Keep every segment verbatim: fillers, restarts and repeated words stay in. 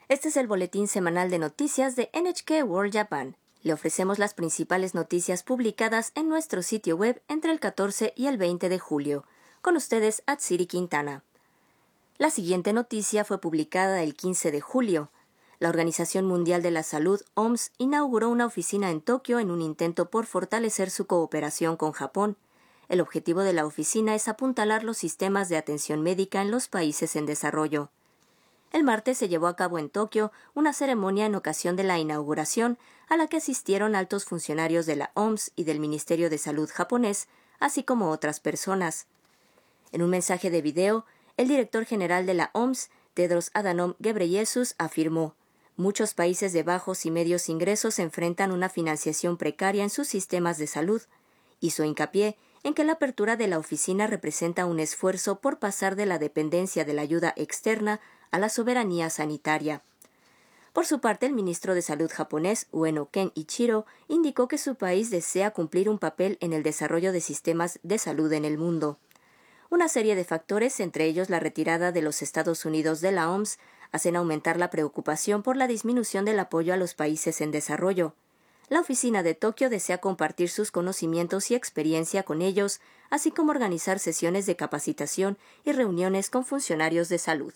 Este es el boletín semanal de noticias de N H K World Japan. Le ofrecemos las principales noticias publicadas en nuestro sitio web entre el catorce y el veinte de julio. Con ustedes, Atsiri Quintana. La siguiente noticia fue publicada el quince de julio. La Organización Mundial de la Salud, O M S, inauguró una oficina en Tokio en un intento por fortalecer su cooperación con Japón. El objetivo de la oficina es apuntalar los sistemas de atención médica en los países en desarrollo. El martes se llevó a cabo en Tokio una ceremonia en ocasión de la inauguración, a la que asistieron altos funcionarios de la O M S y del Ministerio de Salud japonés, así como otras personas. En un mensaje de video, el director general de la O M S, Tedros Adhanom Ghebreyesus, afirmó: «Muchos países de bajos y medios ingresos enfrentan una financiación precaria en sus sistemas de salud». Hizo hincapié en que la apertura de la oficina representa un esfuerzo por pasar de la dependencia de la ayuda externa a la soberanía sanitaria. Por su parte, el ministro de Salud japonés, Ueno Kenichiro, indicó que su país desea cumplir un papel en el desarrollo de sistemas de salud en el mundo. Una serie de factores, entre ellos la retirada de los Estados Unidos de la O M S, hacen aumentar la preocupación por la disminución del apoyo a los países en desarrollo. La oficina de Tokio desea compartir sus conocimientos y experiencia con ellos, así como organizar sesiones de capacitación y reuniones con funcionarios de salud.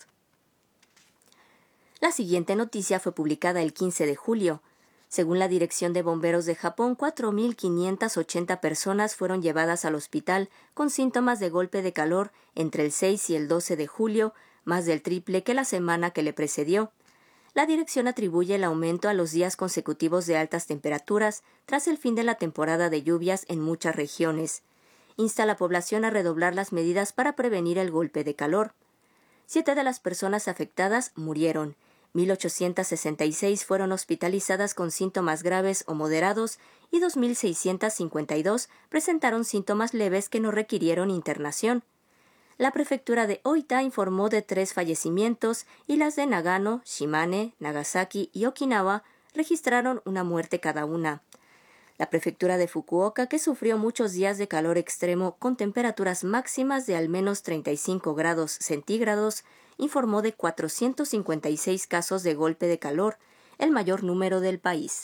La siguiente noticia fue publicada el quince de julio. Según la Dirección de Bomberos de Japón, cuatro mil quinientas ochenta personas fueron llevadas al hospital con síntomas de golpe de calor entre el seis y el doce de julio, más del triple que la semana que le precedió. La dirección atribuye el aumento a los días consecutivos de altas temperaturas tras el fin de la temporada de lluvias en muchas regiones. Insta a la población a redoblar las medidas para prevenir el golpe de calor. Siete de las personas afectadas murieron. mil ochocientas sesenta y seis fueron hospitalizadas con síntomas graves o moderados y dos mil seiscientas cincuenta y dos presentaron síntomas leves que no requirieron internación. La prefectura de Oita informó de tres fallecimientos y las de Nagano, Shimane, Nagasaki y Okinawa registraron una muerte cada una. La prefectura de Fukuoka, que sufrió muchos días de calor extremo con temperaturas máximas de al menos treinta y cinco grados centígrados, informó de cuatrocientos cincuenta y seis casos de golpe de calor, el mayor número del país.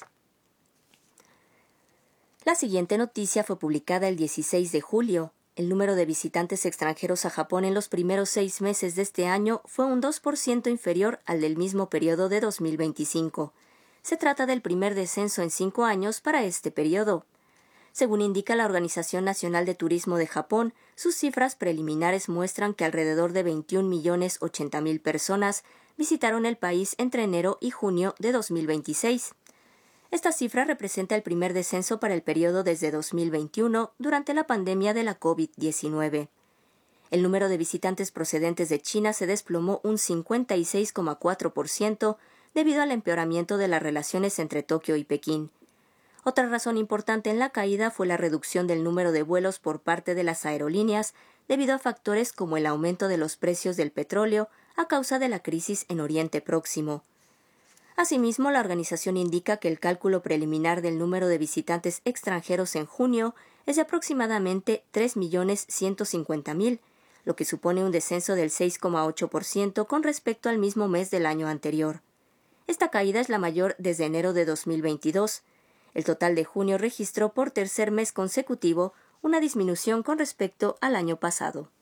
La siguiente noticia fue publicada el dieciséis de julio. El número de visitantes extranjeros a Japón en los primeros seis meses de este año fue un dos por ciento inferior al del mismo periodo de dos mil veinticinco. Se trata del primer descenso en cinco años para este periodo. Según indica la Organización Nacional de Turismo de Japón, sus cifras preliminares muestran que alrededor de veintiún millones ochenta mil personas visitaron el país entre enero y junio de dos mil veintiséis. Esta cifra representa el primer descenso para el periodo desde dos mil veintiuno, durante la pandemia de la COVID diecinueve. El número de visitantes procedentes de China se desplomó un cincuenta y seis coma cuatro por ciento debido al empeoramiento de las relaciones entre Tokio y Pekín. Otra razón importante en la caída fue la reducción del número de vuelos por parte de las aerolíneas debido a factores como el aumento de los precios del petróleo a causa de la crisis en Oriente Próximo. Asimismo, la organización indica que el cálculo preliminar del número de visitantes extranjeros en junio es de aproximadamente tres millones ciento cincuenta mil, lo que supone un descenso del seis coma ocho por ciento con respecto al mismo mes del año anterior. Esta caída es la mayor desde enero de dos mil veintidós. El total de junio registró por tercer mes consecutivo una disminución con respecto al año pasado.